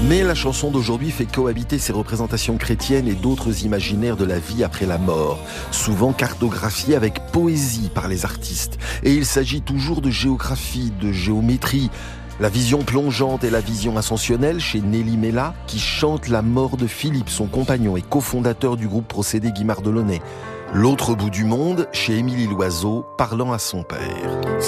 Mais la chanson d'aujourd'hui fait cohabiter ces représentations chrétiennes et d'autres imaginaires de la vie après la mort, souvent cartographiés avec poésie par les artistes. Et il s'agit toujours de géographie, de géométrie. La vision plongeante et la vision ascensionnelle chez Nelly Mella, qui chante la mort de Philippe, son compagnon et cofondateur du groupe Procédé Guimard Delaunay. L'autre bout du monde chez Émilie Loiseau, parlant à son père.